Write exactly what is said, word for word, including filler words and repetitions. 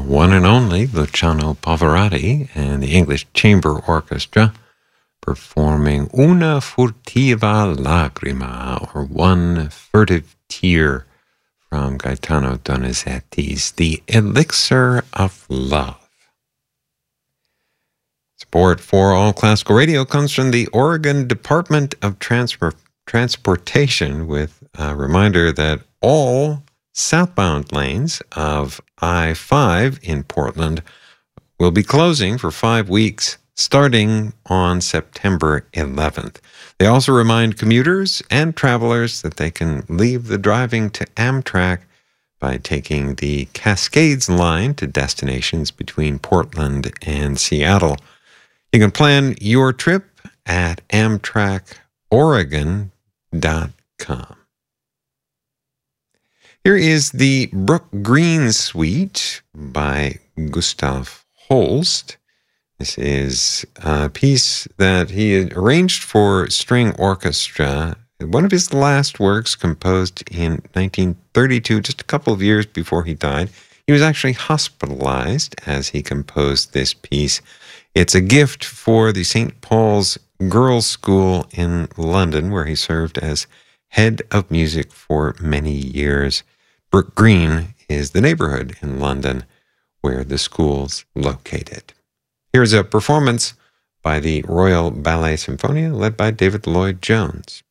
one and only Luciano Pavarotti and the English Chamber Orchestra performing Una furtiva lagrima, or One Furtive Tear, from Gaetano Donizetti's The Elixir of Love. Support for All Classical Radio comes from the Oregon Department of Transpor- Transportation, with a reminder that all southbound lanes of I five in Portland will be closing for five weeks starting on September eleventh. They also remind commuters and travelers that they can leave the driving to Amtrak by taking the Cascades line to destinations between Portland and Seattle. You can plan your trip at amtrak oregon dot com. Here is the Brook Green Suite by Gustav Holst. This is a piece that he had arranged for string orchestra, one of his last works, composed in nineteen thirty-two, just a couple of years before he died. He was actually hospitalized as he composed this piece. It's a gift for the Saint Paul's Girls' School in London, where he served as head of music for many years. Brook Green is the neighborhood in London where the school's located. Here's a performance by the Royal Ballet Symphonia, led by David Lloyd Jones.